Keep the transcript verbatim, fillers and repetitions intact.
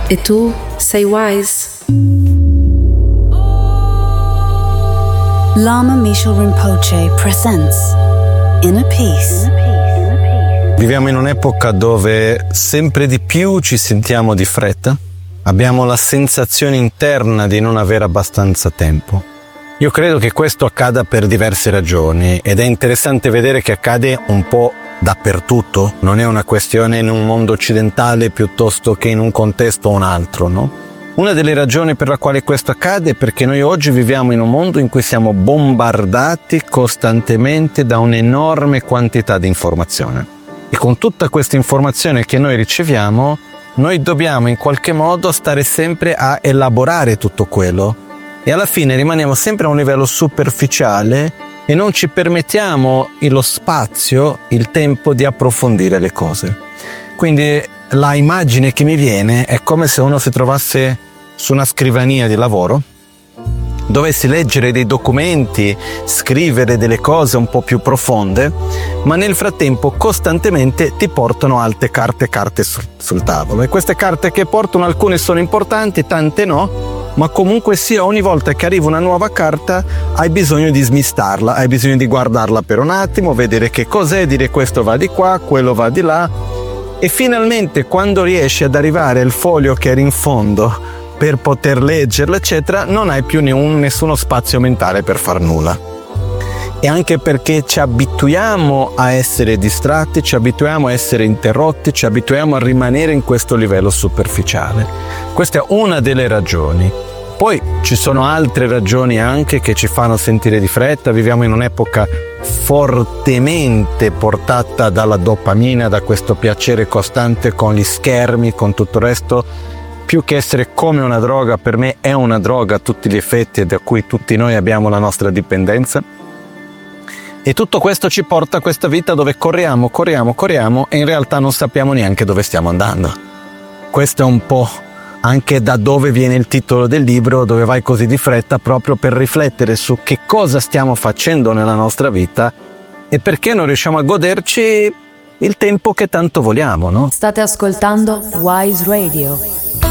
E tu sei wise? Lama Misho Rinpoche presents Inner Peace. Viviamo in un'epoca dove sempre di più ci sentiamo di fretta, abbiamo la sensazione interna di non avere abbastanza tempo. Io credo che questo accada per diverse ragioni ed è interessante vedere che accade un po' dappertutto, non è una questione in un mondo occidentale piuttosto che in un contesto o un altro, no? Una delle ragioni per la quale questo accade è perché noi oggi viviamo in un mondo in cui siamo bombardati costantemente da un'enorme quantità di informazione. E con tutta questa informazione che noi riceviamo, noi dobbiamo in qualche modo stare sempre a elaborare tutto quello. E alla fine rimaniamo sempre a un livello superficiale e non ci permettiamo lo spazio, il tempo di approfondire le cose. Quindi la immagine che mi viene è come se uno si trovasse su una scrivania di lavoro, dovessi leggere dei documenti, scrivere delle cose un po' più profonde, ma nel frattempo costantemente ti portano altre carte carte sul, sul tavolo. E queste carte che portano, alcune sono importanti, tante no, ma comunque sia, ogni volta che arriva una nuova carta hai bisogno di smistarla, hai bisogno di guardarla per un attimo, vedere che cos'è, dire questo va di qua, quello va di là, e finalmente quando riesci ad arrivare al foglio che era in fondo per poter leggerlo eccetera, non hai più nessuno spazio mentale per far nulla. E anche perché ci abituiamo a essere distratti, ci abituiamo a essere interrotti, ci abituiamo a rimanere in questo livello superficiale. Questa è una delle ragioni. Poi ci sono altre ragioni anche che ci fanno sentire di fretta. Viviamo in un'epoca fortemente portata dalla dopamina, da questo piacere costante con gli schermi, con tutto il resto. Più che essere come una droga, per me è una droga a tutti gli effetti, da cui tutti noi abbiamo la nostra dipendenza. E tutto questo ci porta a questa vita dove corriamo, corriamo, corriamo e in realtà non sappiamo neanche dove stiamo andando. Questo è un po' anche da dove viene il titolo del libro, Dove vai così di fretta, proprio per riflettere su che cosa stiamo facendo nella nostra vita e perché non riusciamo a goderci il tempo che tanto vogliamo, no? State ascoltando Wise Radio.